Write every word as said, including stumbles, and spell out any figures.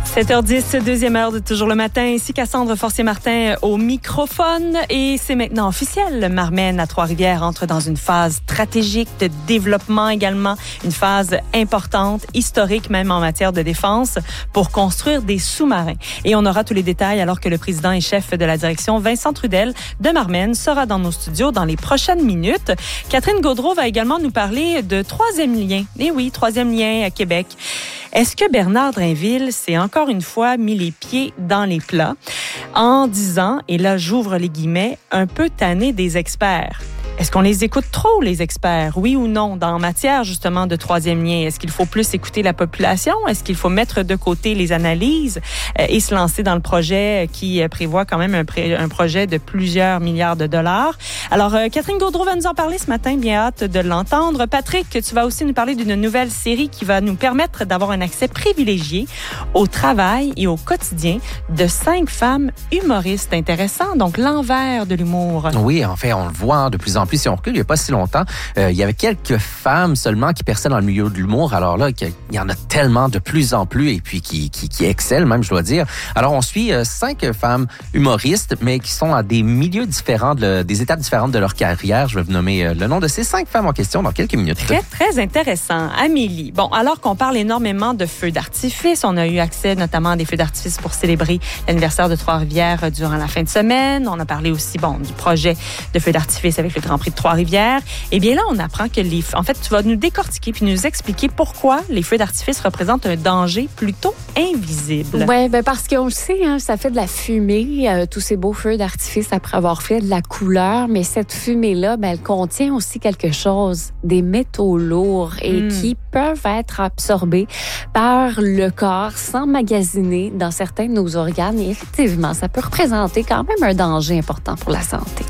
sept heures dix, deuxième heure de Toujours le matin. Ici Cassandre Forcier-Martin au microphone. Et c'est maintenant officiel. Marmen à Trois-Rivières entre dans une phase stratégique de développement également. Une phase importante, historique même en matière de défense pour construire des sous-marins. Et on aura tous les détails alors que le président et chef de la direction, Vincent Trudel de Marmen, sera dans nos studios dans les prochaines minutes. Catherine Gaudreault va également nous parler de troisième lien. Eh oui, troisième lien à Québec. Est-ce que Bernard Drinville s'est encore une fois mis les pieds dans les plats en disant, et là j'ouvre les guillemets, un peu tanné des experts? Est-ce qu'on les écoute trop, les experts? Oui ou non? Dans matière, justement, de troisième lien, est-ce qu'il faut plus écouter la population? Est-ce qu'il faut mettre de côté les analyses euh, et se lancer dans le projet qui euh, prévoit quand même un, pré- un projet de plusieurs milliards de dollars? Alors, euh, Catherine Gaudreault va nous en parler ce matin. Bien hâte de l'entendre. Patrick, tu vas aussi nous parler d'une nouvelle série qui va nous permettre d'avoir un accès privilégié au travail et au quotidien de cinq femmes humoristes. Intéressant. Donc, l'envers de l'humour. Oui, en fait, on le voit de plus en plus. Si on recule, il n'y a pas si longtemps, euh, il y avait quelques femmes seulement qui perçaient dans le milieu de l'humour. Alors là, il y en a tellement de plus en plus et puis qui, qui, qui excellent même, je dois dire. Alors, on suit euh, cinq femmes humoristes, mais qui sont à des milieux différents, de, des étapes différentes de leur carrière. Je vais vous nommer euh, le nom de ces cinq femmes en question dans quelques minutes. Très, très intéressant. Amélie, bon, alors qu'on parle énormément de feux d'artifice, on a eu accès notamment à des feux d'artifice pour célébrer l'anniversaire de Trois-Rivières durant la fin de semaine. On a parlé aussi, bon, du projet de feux d'artifice avec le Grand Prix de Trois-Rivières. Eh bien là, on apprend que les... En fait, tu vas nous décortiquer puis nous expliquer pourquoi les feux d'artifice représentent un danger plutôt invisible. Oui, ben parce qu'on le sait, hein, ça fait de la fumée, euh, tous ces beaux feux d'artifice après avoir fait de la couleur, mais cette fumée-là, ben, elle contient aussi quelque chose, des métaux lourds et mm. qui peuvent être absorbés par le corps, s'emmagasiner dans certains de nos organes. Et effectivement, ça peut représenter quand même un danger important pour la santé.